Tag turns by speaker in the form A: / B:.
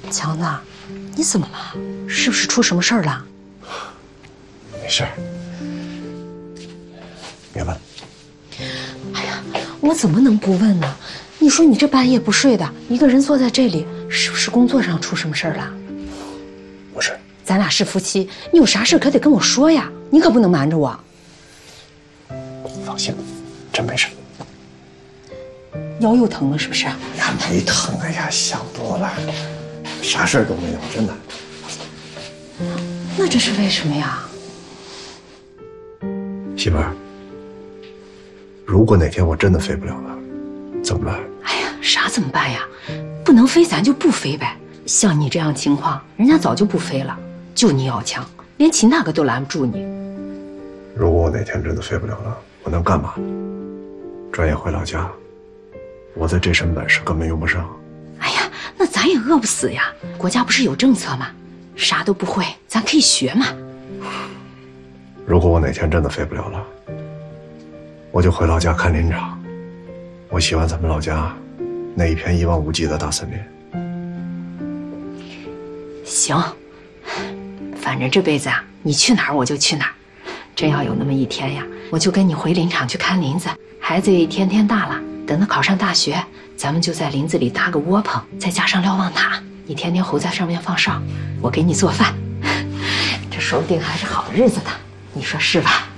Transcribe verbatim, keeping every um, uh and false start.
A: 强子，你怎么了？是不是出什么事儿了？
B: 没事儿。别问。
A: 哎呀，我怎么能不问呢？你说你这半夜不睡的，一个人坐在这里，是不是工作上出什么事儿了？
B: 不是。
A: 咱俩是夫妻，你有啥事可得跟我说呀，你可不能瞒着我。
B: 放心，真没事。
A: 腰又疼了是不是？
B: 呀，没疼，哎呀，想多了，啥事儿都没有，真的。
A: 那这是为什么呀？
B: 媳妇儿，如果哪天我真的飞不了了，怎么办？
A: 哎呀，啥怎么办呀？不能飞咱就不飞呗。像你这样情况，人家早就不飞了，就你要强，连秦大哥都拦不住你。
B: 如果我哪天真的飞不了了，我能干嘛？转眼回老家，我的这身本事根本用不上。
A: 哎呀，那咱也饿不死呀，国家不是有政策吗？啥都不会，咱可以学嘛。
B: 如果我哪天真的飞不了了，我就回老家看林场。我喜欢咱们老家那一片一望无际的大森林。
A: 行，反正这辈子啊，你去哪儿我就去哪儿。真要有那么一天呀，我就跟你回林场去看林子。孩子也一天天大了，等他考上大学，咱们就在林子里搭个窝棚，再加上瞭望塔，你天天候在上面放哨，我给你做饭，这说不定还是好日子呢。你说是吧？